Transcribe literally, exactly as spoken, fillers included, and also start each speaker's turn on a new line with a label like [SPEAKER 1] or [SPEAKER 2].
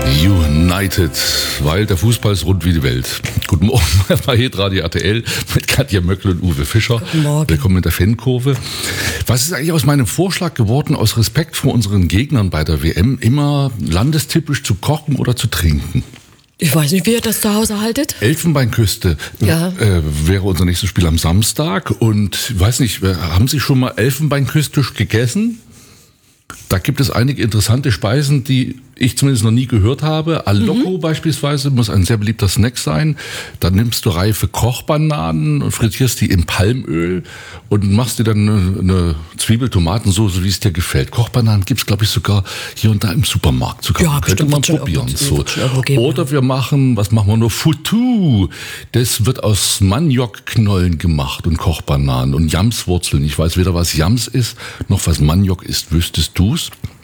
[SPEAKER 1] United, weil der Fußball ist rund wie die Welt. Guten Morgen bei Hitradio R T L mit Katja Möckl und Uwe Fischer.
[SPEAKER 2] Guten Morgen.
[SPEAKER 1] Willkommen in der Fankurve. Was ist eigentlich aus meinem Vorschlag geworden, aus Respekt vor unseren Gegnern bei der W M, immer landestypisch zu kochen oder zu trinken?
[SPEAKER 2] Ich weiß nicht, wie ihr das zu Hause haltet.
[SPEAKER 1] Elfenbeinküste
[SPEAKER 2] Ja.
[SPEAKER 1] äh, wäre unser nächstes Spiel am Samstag. Und ich weiß nicht, haben Sie schon mal Elfenbeinküstisch gegessen? Da gibt es einige interessante Speisen, die ich zumindest noch nie gehört habe. Alocco mhm. beispielsweise muss ein sehr beliebter Snack sein. Dann nimmst du reife Kochbananen und frittierst die im Palmöl und machst dir dann eine, eine Zwiebel-Tomatensoße, wie es dir gefällt. Kochbananen gibt's, glaube ich, sogar hier und da im Supermarkt. Sogar.
[SPEAKER 2] Ja,
[SPEAKER 1] könnte man probieren. So. Oder wir machen, was machen wir noch? Foutou. Das wird aus Maniokknollen gemacht und Kochbananen und Jamswurzeln. Ich weiß weder, was Jams ist, noch was Maniok ist. Wüsstest du's?